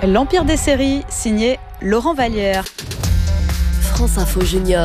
L'Empire des séries, signé Laurent Vallière. France Info Junior.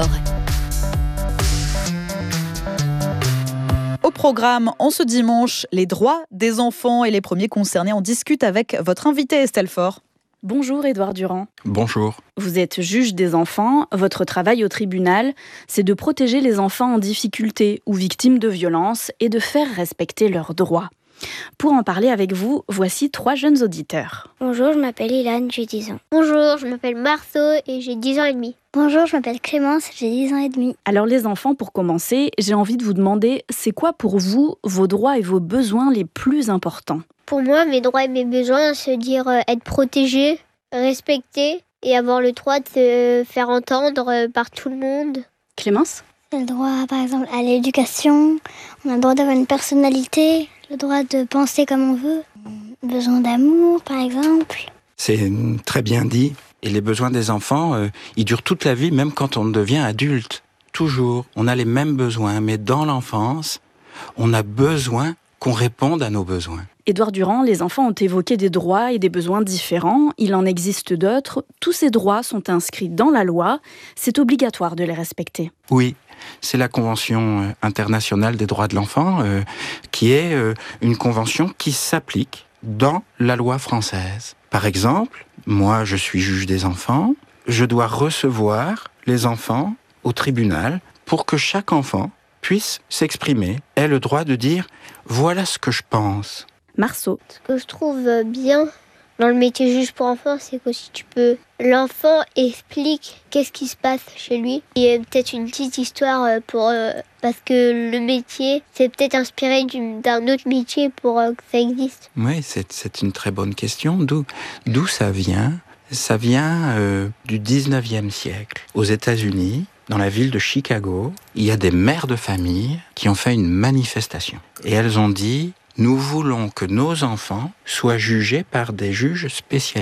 Au programme, en ce dimanche, les droits des enfants et les premiers concernés. On discute avec votre invité Estelle Faure. Bonjour Édouard Durand. Bonjour. Vous êtes juge des enfants. Votre travail au tribunal, c'est de protéger les enfants en difficulté ou victimes de violences et de faire respecter leurs droits. Pour en parler avec vous, voici 3 jeunes auditeurs. Bonjour, je m'appelle Ilan, j'ai 10 ans. Bonjour, je m'appelle Marceau et j'ai 10 ans et demi. Bonjour, je m'appelle Clémence, j'ai 10 ans et demi. Alors les enfants, pour commencer, j'ai envie de vous demander, c'est quoi pour vous vos droits et vos besoins les plus importants ? Pour moi, mes droits et mes besoins, c'est dire être protégé, respecté et avoir le droit de se faire entendre par tout le monde. Clémence ? Le droit, par exemple, à l'éducation, on a le droit d'avoir une personnalité, le droit de penser comme on veut, besoin d'amour, par exemple. C'est très bien dit. Et les besoins des enfants, ils durent toute la vie, même quand on devient adulte. Toujours, on a les mêmes besoins, mais dans l'enfance, on a besoin qu'on réponde à nos besoins. Édouard Durand, les enfants ont évoqué des droits et des besoins différents. Il en existe d'autres. Tous ces droits sont inscrits dans la loi. C'est obligatoire de les respecter. Oui, c'est la Convention internationale des droits de l'enfant, qui est une convention qui s'applique dans la loi française. Par exemple, moi, je suis juge des enfants. Je dois recevoir les enfants au tribunal pour que chaque enfant puisse s'exprimer, ait le droit de dire « voilà ce que je pense ». Marceau. Ce que je trouve bien dans le métier juge pour enfants, c'est que si tu peux, l'enfant explique qu'est-ce qui se passe chez lui. Il y a peut-être une petite histoire parce que le métier, c'est peut-être inspiré d'un autre métier pour que ça existe. Oui, c'est une très bonne question. D'où ça vient ? Ça vient du 19e siècle. Aux États-Unis, dans la ville de Chicago, il y a des mères de famille qui ont fait une manifestation. Et elles ont dit « Nous voulons que nos enfants soient jugés par des juges spécialistes ».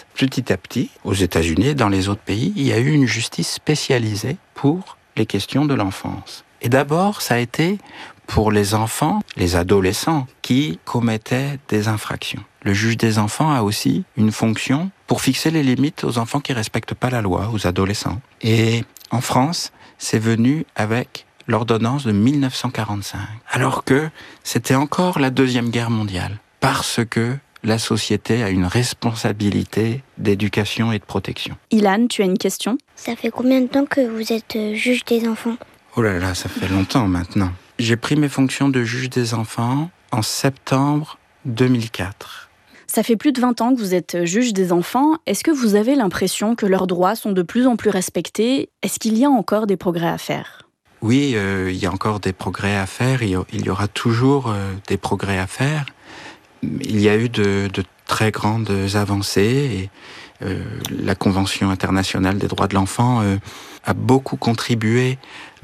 Petit à petit, aux États-Unis et dans les autres pays, il y a eu une justice spécialisée pour les questions de l'enfance. Et d'abord, ça a été pour les enfants, les adolescents, qui commettaient des infractions. Le juge des enfants a aussi une fonction pour fixer les limites aux enfants qui ne respectent pas la loi, aux adolescents. Et en France, c'est venu avec l'ordonnance de 1945, alors que c'était encore la Deuxième Guerre mondiale, parce que la société a une responsabilité d'éducation et de protection. Ilan, tu as une question ? Ça fait combien de temps que vous êtes juge des enfants ? Oh là là, ça fait longtemps maintenant. J'ai pris mes fonctions de juge des enfants en septembre 2004. Ça fait plus de 20 ans que vous êtes juge des enfants. Est-ce que vous avez l'impression que leurs droits sont de plus en plus respectés ? Est-ce qu'il y a encore des progrès à faire ? Oui, il y a encore des progrès à faire. Il y aura toujours des progrès à faire. Il y a eu de très grandes avancées. Et la Convention internationale des droits de l'enfant a beaucoup contribué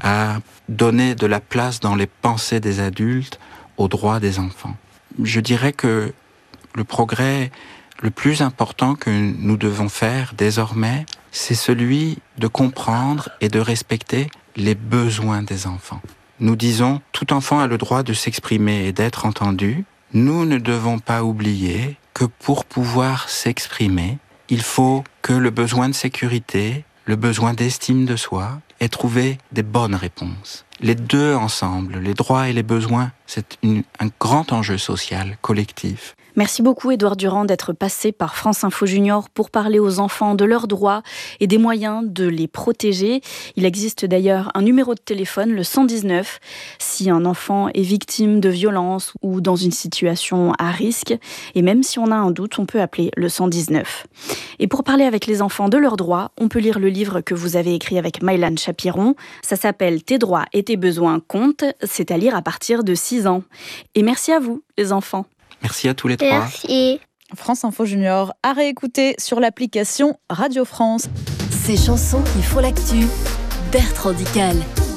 à donner de la place dans les pensées des adultes aux droits des enfants. Je dirais que le progrès le plus important que nous devons faire désormais, c'est celui de comprendre et de respecter les besoins des enfants. Nous disons, tout enfant a le droit de s'exprimer et d'être entendu. Nous ne devons pas oublier que pour pouvoir s'exprimer, il faut que le besoin de sécurité, le besoin d'estime de soi, ait trouvé des bonnes réponses. Les deux ensemble, les droits et les besoins, c'est un grand enjeu social, collectif. Merci beaucoup Édouard Durand d'être passé par France Info Junior pour parler aux enfants de leurs droits et des moyens de les protéger. Il existe d'ailleurs un numéro de téléphone, le 119, si un enfant est victime de violence ou dans une situation à risque. Et même si on a un doute, on peut appeler le 119. Et pour parler avec les enfants de leurs droits, on peut lire le livre que vous avez écrit avec Maïlan Chapiron. Ça s'appelle « Tes droits et tes besoins comptent ». C'est à lire à partir de 6 ans. Et merci à vous, les enfants. Merci à tous les 3. Merci. France Info Junior à réécouter sur l'application Radio France. Ces chansons qui font l'actu, Bertrand Dical.